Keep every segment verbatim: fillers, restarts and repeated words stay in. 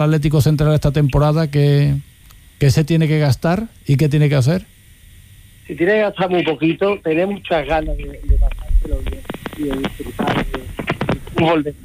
Atlético Central esta temporada, ¿qué, qué se tiene que gastar y qué tiene que hacer? Si tiene que gastar muy poquito, tenemos muchas ganas de, de pasárselo bien y de disfrutar del fútbol de...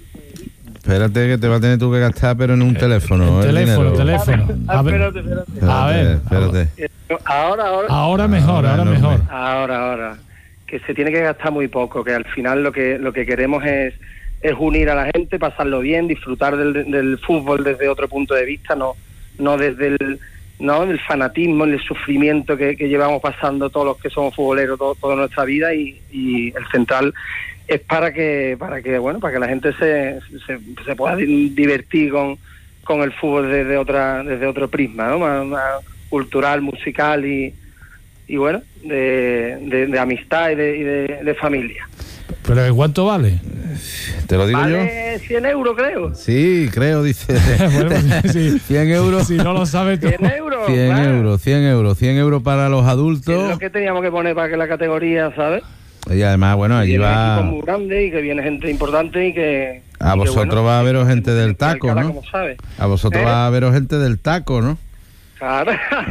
Espérate que te va a tener tú que gastar, pero en un teléfono. El teléfono, dinero. teléfono. A ver, espérate, espérate. a ver, espérate. Ahora, ahora. Ahora mejor, Ahora ahora no mejor. me- Ahora, ahora. Que se tiene que gastar muy poco, que al final lo que lo que queremos es es unir a la gente, pasarlo bien, disfrutar del, del fútbol desde otro punto de vista, no no desde el no del fanatismo, el sufrimiento que, que llevamos pasando todos los que somos futboleros todo, toda nuestra vida, y, y el Central es para que para que bueno para que la gente se se, se pueda divertir con con el fútbol desde otra desde otro prisma, ¿no? Más, más cultural, musical y y bueno, de, de, de amistad y, de, y de, de familia. ¿Pero cuánto vale? ¿Te lo digo yo? Vale cien euros, creo. Sí, creo, dice. Bueno, pues, sí. cien euros. Si no lo sabes tú. cien euros. cien claro. euros, cien euros, cien euros para los Es adultos. lo que teníamos que poner para que la categoría, ¿sabes? Y además, bueno, allí Viene va... equipos muy grandes y que viene gente importante y que... A y que, vosotros bueno, va a veros gente del que taco, Alcalá, ¿no? como sabes. A vosotros ¿Eh? va a veros gente del taco, ¿no? Claro.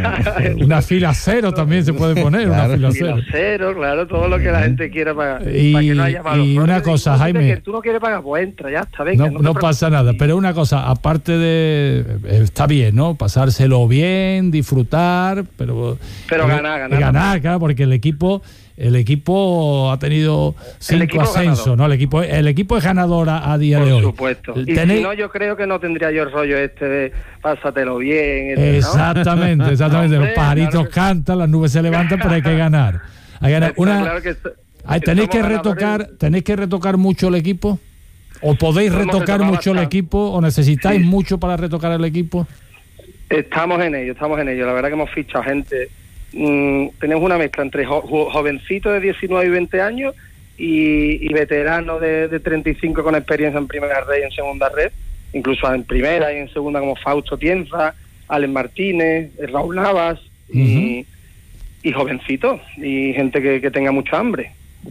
Una fila cero también se puede poner, Claro. una fila Y los cero. ceros, claro, todo lo que la gente quiera para, Y- para que no haya malos y una roles. cosa, Tú Jaime. dices que tú no quieres pagar, pues entra, ya está, venga. No, no te no preocupes. pasa nada, pero una cosa, aparte de... Está bien, ¿no? Pasárselo bien, disfrutar, pero... Pero eh, ganar, ganar. Ganar, claro, porque el equipo... El equipo ha tenido cinco equipo ascensos, ganador. ¿no? El equipo, el equipo es ganador a, a día Por de hoy. supuesto. Y Tenéis- si no, yo creo que no tendría yo el rollo este de pásatelo bien. este, ¿no? Exactamente, exactamente. Hombre, Los pajaritos claro que- cantan, las nubes se levantan, pero hay que ganar. Hay que ganar. Está Una, claro que so- Ay, que ¿Tenéis que somos retocar, ganadores. tenéis que retocar mucho el equipo? ¿O podéis Lo hemos retocar retocado mucho el bastante. equipo? ¿O necesitáis Sí. mucho para retocar el equipo? Estamos en ello, estamos en ello. La verdad que hemos fichado gente. Mm, tenemos una mezcla entre jo- jo- jovencitos de diecinueve y veinte años y, y veteranos de, de treinta y cinco con experiencia en primera red y en segunda red, incluso en primera y en segunda, como Fausto Tienza, Alex Martínez, Raúl Navas y, y jovencitos y gente que, que tenga mucha hambre,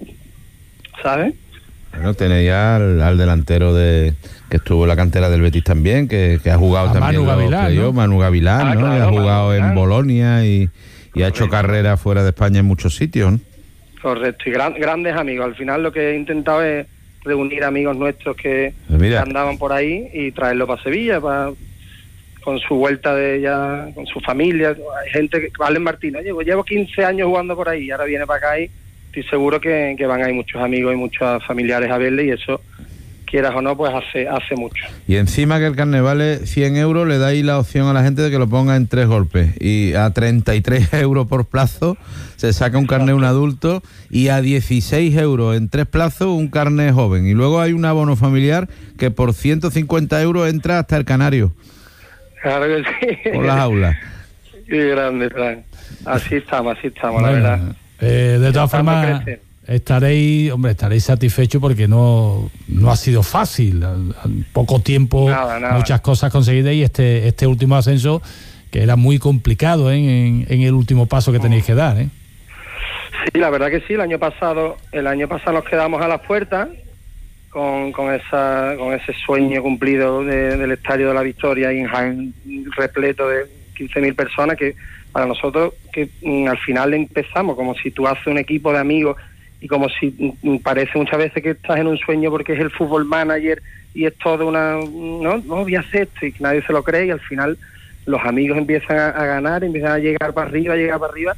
¿sabes? Bueno, tenéis ya al, al delantero de que estuvo en la cantera del Betis también, que, que ha jugado A también Manu los Gavilán, playoffs, ¿no? Manu Gavilán, Ah, ¿no? claro, y ha Manu jugado en Gavilán. Bolonia y, y ha hecho carrera fuera de España en muchos sitios, ¿no? Correcto, y gran- grandes amigos. Al final lo que he intentado es reunir amigos nuestros que, Pues mira. que andaban por ahí y traerlos para Sevilla, para con su vuelta de ya, con su familia. Hay gente que, Alex Martínez, llevo, llevo quince años jugando por ahí y ahora viene para acá y estoy seguro que, que van a ir muchos amigos y muchos familiares a verle y eso, quieras o no, pues hace hace mucho. Y encima que el carnet vale cien euros, le dais la opción a la gente de que lo ponga en tres golpes. Y a treinta y tres euros por plazo se saca un carnet un adulto y a dieciséis euros en tres plazos un carnet joven. Y luego hay un abono familiar que por ciento cincuenta euros entra hasta el Canario, Claro que sí. por las aulas. Qué grande, Fran. Así estamos, así estamos, Bueno, la verdad. eh, de todas Estamos formas, creciendo. estaréis, hombre, estaréis satisfechos porque no, no ha sido fácil. Al- al poco tiempo, Nada, nada. muchas cosas conseguidas y este este último ascenso que era muy complicado, ¿eh? en, en el último paso que tenéis que dar, ¿eh? Sí, la verdad que sí. El año pasado, el año pasado nos quedamos a las puertas con, con esa, con ese sueño cumplido de- del Estadio de la Victoria y en Jaén repleto de quince mil personas, que para nosotros que mm, al final empezamos como si tú haces un equipo de amigos y como si mm, parece muchas veces que estás en un sueño porque es el fútbol manager y es todo una no, no voy a hacer esto y que nadie se lo cree y al final los amigos empiezan a, a ganar, empiezan a llegar para arriba, a llegar para arriba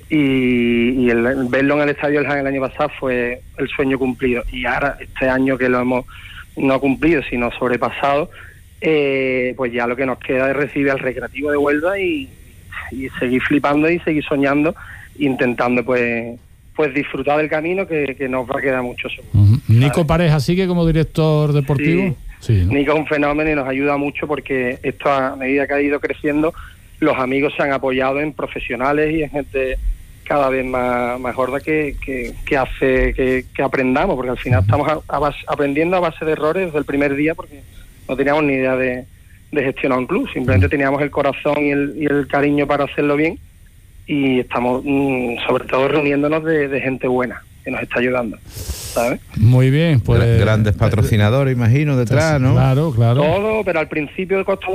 y, y el, el verlo en el Estadio del Jaén el año pasado fue el sueño cumplido y ahora este año que lo hemos no cumplido sino sobrepasado, eh, pues ya lo que nos queda es recibir al Recreativo de Huelva y, y seguir flipando y seguir soñando intentando pues pues disfrutar del camino que, que nos va a quedar mucho seguro. Ujú. Nico Pareja sigue como director deportivo. Sí, ¿no? Nico es un fenómeno y nos ayuda mucho porque esto a medida que ha ido creciendo los amigos se han apoyado en profesionales y en gente cada vez más, más gorda que, que, que hace que, que aprendamos, porque al final estamos a, a base, aprendiendo a base de errores desde el primer día porque no teníamos ni idea de, de gestionar un club, simplemente teníamos el corazón y el, y el cariño para hacerlo bien y estamos mmm, sobre todo reuniéndonos de, de gente buena que nos está ayudando, ¿sabes? Muy bien, pues Gra- Grandes patrocinadores, imagino, detrás, ¿no? Claro, claro. Todo, pero al principio costó